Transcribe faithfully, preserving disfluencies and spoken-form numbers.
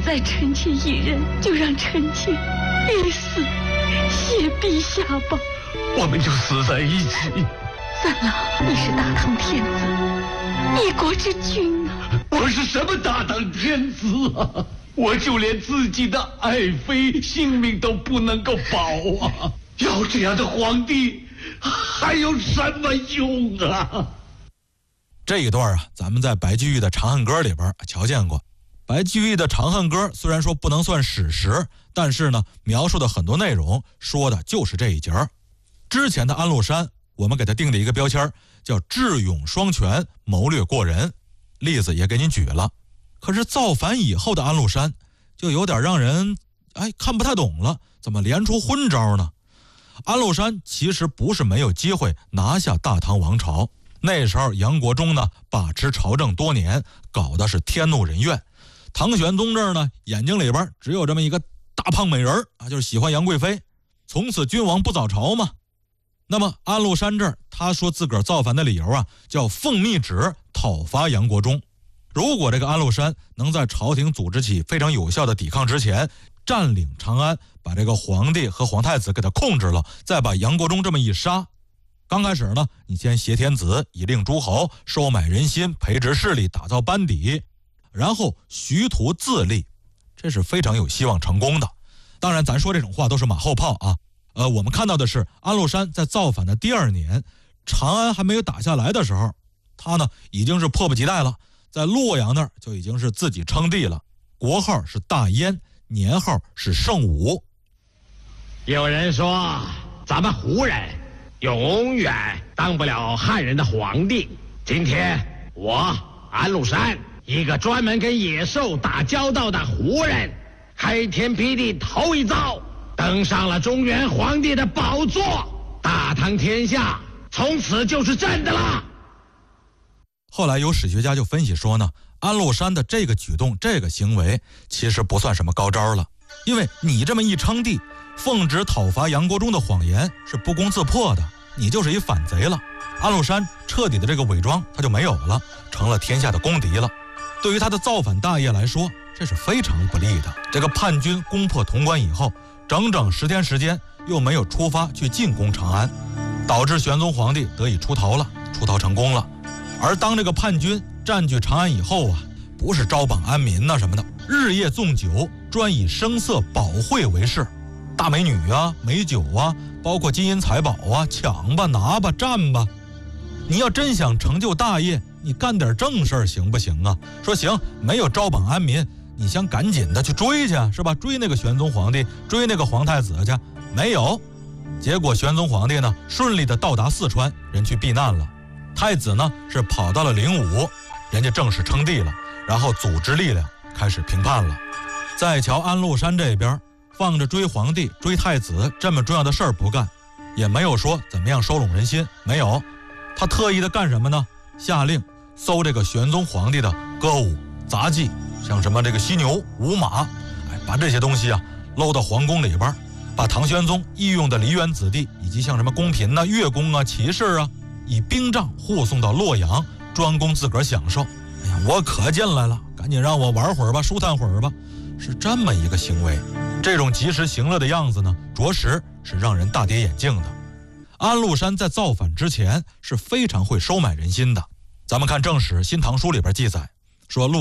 再臣妾一人，就让臣妾必死，谢陛下吧。 我们就死在一起。 三郎，你是大唐天子，一国之君啊！ 我是什么大唐天子啊？我就连自己的爱妃性命都不能够保啊！要这样的皇帝，还有什么用啊？ 这一段啊，咱们在白居易的《长恨歌》里边瞧见过。白居易的《长恨歌》虽然说不能算史实，但是呢，描述的很多内容说的就是这一节。之前的安禄山，我们给他定的一个标签叫智勇双全，谋略过人，例子也给您举了。可是造反以后的安禄山就有点让人哎看不太懂了，怎么连出昏招呢？安禄山其实不是没有机会拿下大唐王朝，那时候杨国忠呢把持朝政多年，搞的是天怒人怨。唐玄宗这儿呢眼睛里边只有这么一个大胖美人啊，就是喜欢杨贵妃，从此君王不早朝嘛。那么安禄山这儿他说自个儿造反的理由啊，叫奉密旨讨伐杨国忠。如果这个安禄山能在朝廷组织起非常有效的抵抗之前，占领长安，把这个皇帝和皇太子给他控制了，再把杨国忠这么一杀，刚开始呢，你先挟天子，以令诸侯，收买人心，培植势力，打造班底，然后徐图自立，这是非常有希望成功的。当然咱说这种话都是马后炮啊。呃，我们看到的是安禄山在造反的第二年，长安还没有打下来的时候，他呢已经是迫不及待了，在洛阳那儿就已经是自己称帝了，国号是大燕，年号是圣武。 有人说咱们胡人永远当不了汉人的皇帝，今天我安禄山，一个专门跟野兽打交道的胡人，开天辟地头一遭，登上了中原皇帝的宝座，大唐天下从此就是朕的了。 后来有史学家就分析说呢，安禄山的这个举动，这个行为其实不算什么高招了，因为你这么一称帝，奉旨讨伐杨国忠的谎言是不攻自破的，你就是一反贼了。安禄山彻底的这个伪装他就没有了，成了天下的公敌了。对于他的造反大业来说，这是非常不利的。这个叛军攻破潼关以后，整整十天时间又没有出发去进攻长安，导致玄宗皇帝得以出逃了，出逃成功了。而当这个叛军占据长安以后啊，不是招绑安民呐、啊、什么的，日夜纵酒，专以声色保会为事，大美女啊、美酒啊，包括金银财宝啊，抢吧、拿吧、占吧。你要真想成就大业，你干点正事儿行不行啊？说行，没有招绑安民，你想赶紧的去追去，是吧？追那个玄宗皇帝，追那个皇太子去，没有。结果玄宗皇帝呢，顺利的到达四川，人去避难了。太子呢是跑到了灵武，人家正式称帝了，然后组织力量开始平叛了。再瞧安禄山这边，放着追皇帝、追太子这么重要的事儿不干，也没有说怎么样收拢人心，没有。他特意的干什么呢？下令搜这个玄宗皇帝的歌舞杂技，像什么这个犀牛、舞马，哎，把这些东西啊搂到皇宫里边，把唐玄宗御用的梨园子弟以及像什么宫嫔啊、乐工啊、骑士啊，以兵杖护送到洛阳，专供自个儿享受。哎呀，我可进来了，赶紧让我玩会儿吧，舒坦会儿吧，是这么一个行为。这种及时行乐的样子呢，着实是让人大跌眼镜的。安禄山在造反之前是非常会收买人心的。咱们看正史《新唐书》里边记载说，陆